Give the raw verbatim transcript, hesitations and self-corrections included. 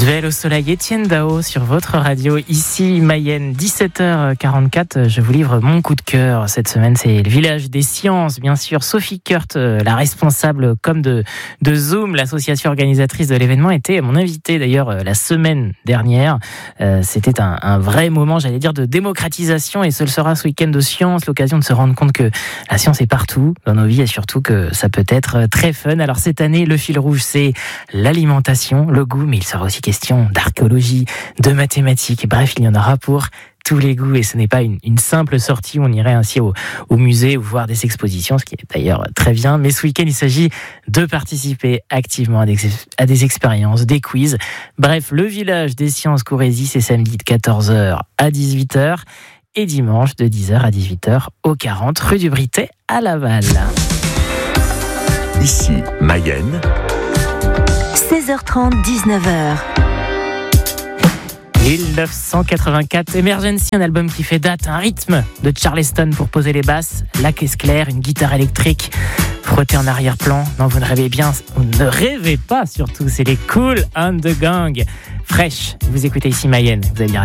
Duel au soleil, Étienne Dao sur votre radio, ici Mayenne, dix-sept heures quarante-quatre. Je vous livre mon coup de cœur. Cette semaine, c'est le village des sciences, bien sûr. Sophie Kurt, la responsable comme de, de Zoom, l'association organisatrice de l'événement, était mon invitée d'ailleurs la semaine dernière. Euh, c'était un, un vrai moment, j'allais dire, de démocratisation, et ce le sera ce week-end de science, l'occasion de se rendre compte que la science est partout dans nos vies et surtout que ça peut être très fun. Alors cette année, le fil rouge, c'est l'alimentation, le goût, mais il sera aussi question d'archéologie, de mathématiques. Bref, il y en aura pour tous les goûts, et ce n'est pas une, une simple sortie où on irait ainsi au, au musée ou voir des expositions, ce qui est d'ailleurs très bien. Mais ce week-end, il s'agit de participer activement à des, à des expériences, des quiz. Bref, le village des sciences Courrézy, c'est samedi de quatorze heures à dix-huit heures et dimanche de dix heures à dix-huit heures au quarante rue du Britet à Laval. Ici, Mayenne. seize heures trente, dix-neuf heures. dix-neuf cent quatre-vingt-quatre, Emergency, un album qui fait date, un rythme de Charleston pour poser les basses, la caisse claire, une guitare électrique frottée en arrière-plan. Non, vous ne rêvez bien, vous ne rêvez pas surtout, c'est les Kool and the Gang. Fraîche, vous écoutez ici Mayenne, vous allez dire